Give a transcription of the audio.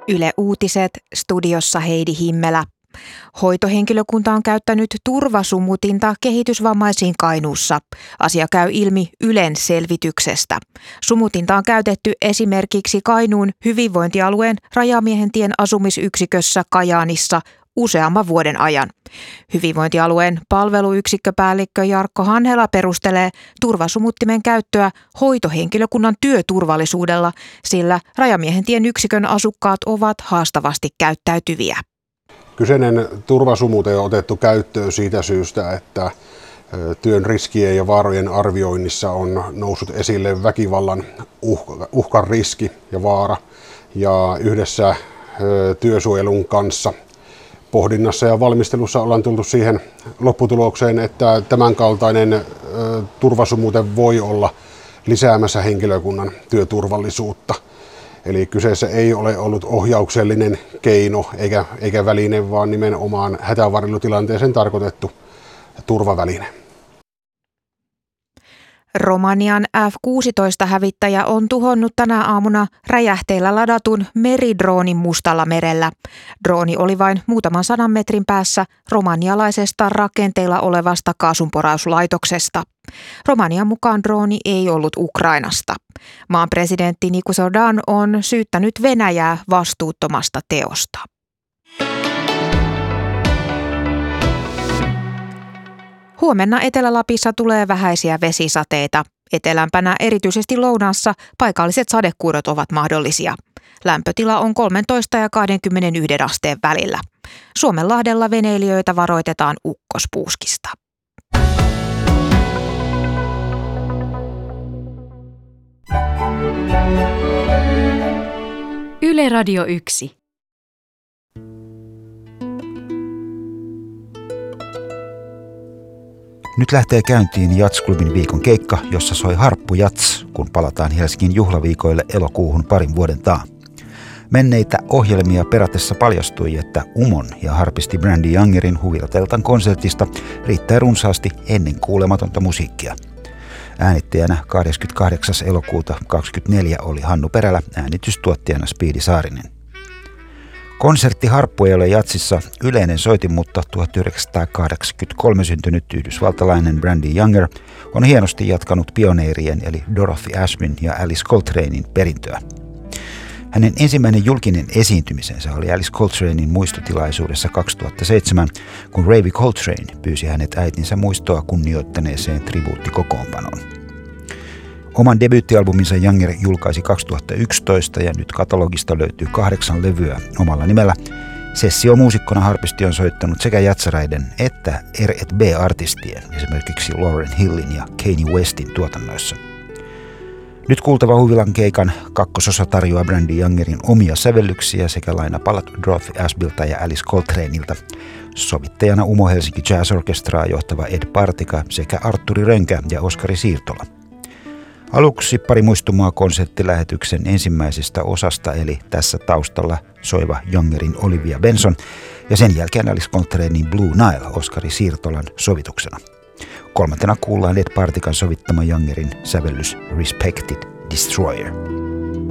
Yle Uutiset, studiossa Heidi Himmelä. Hoitohenkilökunta on käyttänyt turvasumutinta kehitysvammaisiin Kainuussa. Asia käy ilmi Ylen selvityksestä. Sumutinta on käytetty esimerkiksi Kainuun hyvinvointialueen Rajamiehentien asumisyksikössä Kajaanissa useamman vuoden ajan. Hyvinvointialueen palveluyksikköpäällikkö Jarkko Hanhela perustelee turvasumuttimen käyttöä hoitohenkilökunnan työturvallisuudella, sillä Rajamiehentien yksikön asukkaat ovat haastavasti käyttäytyviä. Kyseinen turvasumute on otettu käyttöön siitä syystä, että työn riskien ja vaarojen arvioinnissa on noussut esille väkivallan uhkan riski ja vaara. Ja yhdessä työsuojelun kanssa pohdinnassa ja valmistelussa ollaan tultu siihen lopputulokseen, että tämänkaltainen turvasumute voi olla lisäämässä henkilökunnan työturvallisuutta. Eli kyseessä ei ole ollut ohjauksellinen keino eikä väline, vaan nimenomaan hätävarjelutilanteeseen tarkoitettu turvaväline. Romanian F-16-hävittäjä on tuhonnut tänä aamuna räjähteillä ladatun meridroonin Mustalla merellä. Drooni oli vain muutaman 100 metrin päässä romanialaisesta rakenteilla olevasta kaasunporauslaitoksesta. Romanian mukaan drooni ei ollut Ukrainasta. Maan presidentti Nicolae on syyttänyt Venäjää vastuuttomasta teosta. Huomenna Etelä-Lapissa tulee vähäisiä vesisateita. Etelämpänä, erityisesti lounaassa, paikalliset sadekuurot ovat mahdollisia. Lämpötila on 13 ja 21 asteen välillä. Suomenlahdella veneilijöitä varoitetaan ukkospuuskista. Yle Radio 1. Nyt lähtee käyntiin Jats-klubin viikon keikka, jossa soi Harppu Jats, kun palataan Helsingin juhlaviikoille elokuuhun parin vuoden taa. Menneitä ohjelmia peratessa paljastui, että Umon ja harpisti Brandi Youngerin Huvilateltan konsertista riittää runsaasti ennen kuulematonta musiikkia. Äänittäjänä 28. elokuuta 2024 oli Hannu Perälä, äänitystuottajana Speedy Saarinen. Konsertti Harppu ei ole jatsissa yleinen soitin, mutta 1983 syntynyt yhdysvaltalainen Brandi Younger on hienosti jatkanut pioneerien eli Dorothy Ashbyn ja Alice Coltranein perintöä. Hänen ensimmäinen julkinen esiintymisensä oli Alice Coltranein muistotilaisuudessa 2007, kun Ravi Coltrane pyysi hänet äitinsä muistoa kunnioittaneeseen tribuuttikokoonpanoon. Oman debyyttialbuminsa Younger julkaisi 2011 ja nyt katalogista löytyy 8 levyä omalla nimellä. Sessiomuusikkona harpisti on soittanut sekä jatsareiden että R&B-artistien, esimerkiksi Lauryn Hillin ja Kanye Westin tuotannoissa. Nyt kuultava Huvilan keikan kakkososa tarjoaa Brandi Youngerin omia sävellyksiä sekä lainapalat Dorothy Ashbylta ja Alice Coltraneilta. Sovittajana Umo Helsinki Jazz Orchestraa johtava Ed Partika sekä Artturi Rönkä ja Oskari Siirtola. Aluksi pari muistumaa konserttilähetyksen ensimmäisestä osasta, eli tässä taustalla soiva Youngerin Olivia Benson, ja sen jälkeen Alice Coltranein Blue Nile Oskari Siirtolan sovituksena. Kolmantena kuullaan Ed Partikan sovittama Youngerin sävellys Respected Destroyer.